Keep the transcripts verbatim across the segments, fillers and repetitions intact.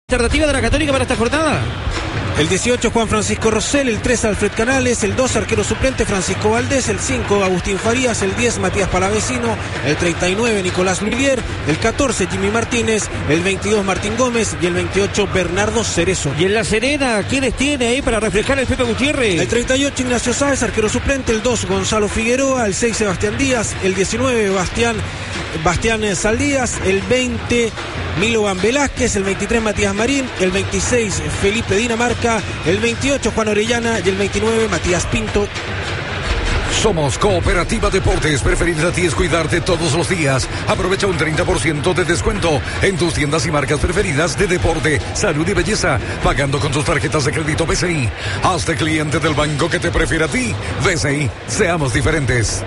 Alternativa de la Católica para esta jornada. El dieciocho, Juan Francisco Rosell. El tres, Alfred Canales. El dos, arquero suplente, Francisco Valdés. El cinco, Agustín Farías. El diez, Matías Palavecino. El treinta y nueve, Nicolás Lulier. El catorce, Jimmy Martínez. El veintidós, Martín Gómez. Y el veintiocho, Bernardo Cerezo. Y en La Serena, ¿quiénes tiene ahí para reflejar el Pepe Gutiérrez? El treinta y ocho, Ignacio Sáez, arquero suplente. El dos, Gonzalo Figueroa. El seis, Sebastián Díaz. El diecinueve, Bastián, Bastián Saldías. El veinte, Milovan Velázquez. El veintitrés, Matías Marín. El veintiséis, Felipe Dinamarca. El veintiocho, Juan Orellana. Y el veintinueve, Matías Pinto. Somos Cooperativa Deportes. Preferir a ti es cuidarte todos los días. Aprovecha un treinta por ciento de descuento en tus tiendas y marcas preferidas de deporte, salud y belleza, pagando con tus tarjetas de crédito B C I. Hazte cliente del banco que te prefiere a ti. B C I, seamos diferentes.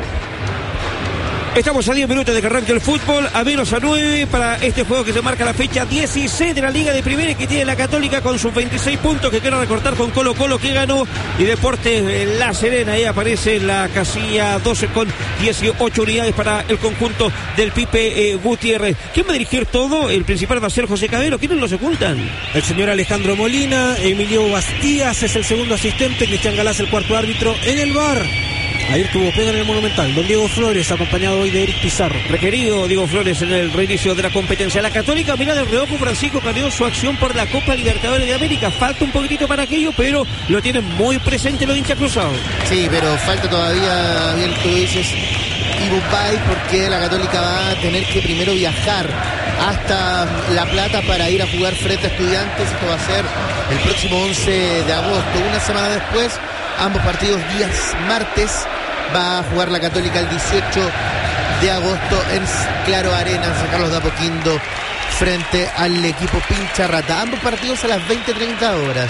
Estamos a diez minutos de que arranque el fútbol, a menos a nueve para este juego que se marca la fecha dieciséis de la Liga de Primera y que tiene la Católica con sus veintiséis puntos que quiere recortar con Colo Colo que ganó, y Deportes La Serena. Ahí aparece la casilla doce con dieciocho unidades para el conjunto del Pipe eh, Gutiérrez. ¿Quién va a dirigir todo? El principal va a ser José Cabero. ¿Quiénes lo secundan? El señor Alejandro Molina. Emilio Bastías es el segundo asistente. Cristian Galás el cuarto árbitro. En el V A R, ayer tuvo pega en el Monumental, don Diego Flores, acompañado hoy de Eric Pizarro. Requerido Diego Flores en el reinicio de la competencia. La Católica mira de reojo, Francisco, cambió su acción por la Copa Libertadores de América. Falta un poquitito para aquello, pero lo tienen muy presente los hinchas cruzados. Sí, pero falta todavía, bien tú dices, Ibupay, porque la Católica va a tener que primero viajar hasta La Plata para ir a jugar frente a Estudiantes. Esto va a ser el próximo once de agosto, una semana después. Ambos partidos días martes. Va a jugar la Católica el dieciocho de agosto en Claro Arena, en San Carlos de Apoquindo, frente al equipo Pincharrata. Ambos partidos a las veinte treinta horas.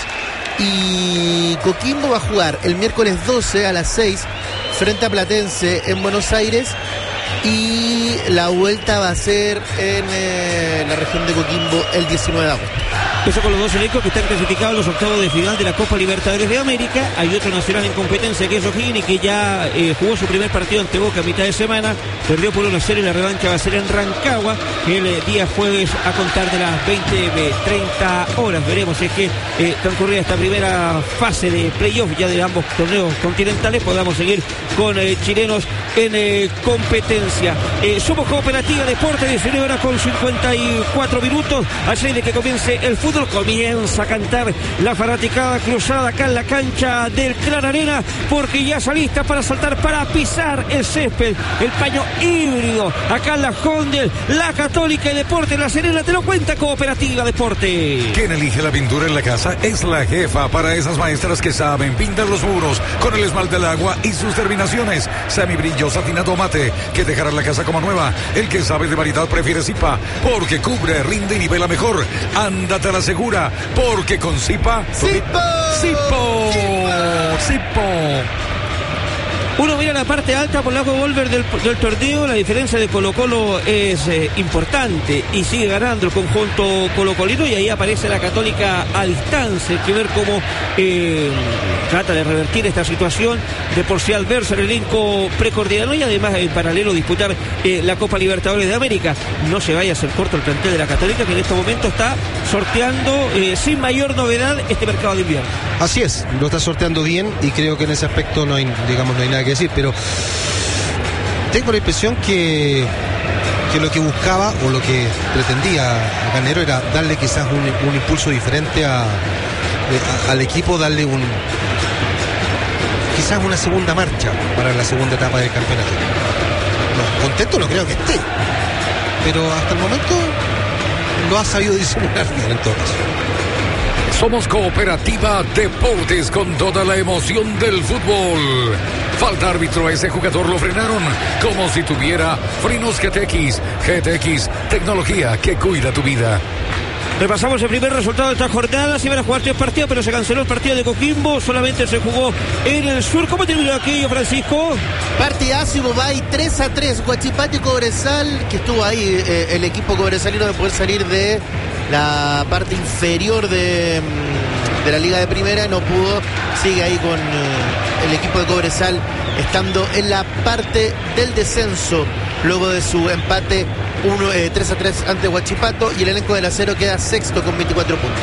Y Coquimbo va a jugar el miércoles doce a las seis frente a Platense en Buenos Aires. Y la vuelta va a ser en eh, la región de Coquimbo el diecinueve de agosto. Eso con los dos elencos que están clasificados a los octavos de final de la Copa Libertadores de América. Hay otro nacional en competencia que es O'Higgins, que ya eh, jugó su primer partido ante Boca a mitad de semana. Perdió por una serie, la revancha va a ser en Rancagua el eh, día jueves a contar de las veinte treinta horas. Veremos si es que eh, transcurrida esta primera fase de playoff ya de ambos torneos continentales, podamos seguir con eh, chilenos en eh, competencia. Eh, somos Cooperativa Deportes, diecinueve horas con cincuenta y cuatro minutos. Así de que comience el fútbol. Comienza a cantar la fanaticada cruzada acá en la cancha del Claro Arena, porque ya está lista para saltar, para pisar el césped, el paño híbrido acá en la Hondel. La Católica y Deportes La Serena te lo cuenta Cooperativa Deporte. Quien elige la pintura en la casa es la jefa, para esas maestras que saben pintar los muros con el esmalte del agua y sus terminaciones semibrillo, satinado mate, que dejará la casa como nueva. El que sabe de variedad prefiere Zipa, porque cubre, rinde y nivela mejor. Ándate a la segura, porque con Zipa... ¡Zipo! ¡Zipo! ¡Zipo! Uno mira la parte alta por lado Volver del, del torneo. La diferencia de Colo Colo es eh, importante y sigue ganando el conjunto colocolino, y ahí aparece la Católica a distancia. Hay que ver cómo eh, trata de revertir esta situación, de por sí al verse el elenco precoordinado y además en paralelo disputar eh, la Copa Libertadores de América. No se vaya a hacer corto el plantel de la Católica, que en este momento está sorteando eh, sin mayor novedad este mercado de invierno. Así es, lo está sorteando bien y creo que en ese aspecto no hay, digamos, no hay nada que decir, pero tengo la impresión que, que lo que buscaba o lo que pretendía Carnero era darle quizás un, un impulso diferente a, a, al equipo, darle un quizás una segunda marcha para la segunda etapa del campeonato. No, contento no creo que esté, pero hasta el momento lo ha sabido disimular bien en todo caso. Somos Cooperativa Deportes, con toda la emoción del fútbol. Falta árbitro, a ese jugador lo frenaron como si tuviera frenos G T X. G T X, tecnología que cuida tu vida. Repasamos el primer resultado de esta jornada. Se iban a jugar tres partidos, pero se canceló el partido de Coquimbo. Solamente se jugó en el sur. ¿Cómo terminó aquello, Francisco? Partidazo, Ibupay, tres a tres. Huachipato y Cobresal, que estuvo ahí eh, el equipo cobresalino de poder salir de la parte inferior de, de la Liga de Primera. No pudo. Sigue ahí con eh, el equipo de Cobresal estando en la parte del descenso luego de su empate uno, eh, tres a tres ante Huachipato, y el elenco del Acero queda sexto con veinticuatro puntos.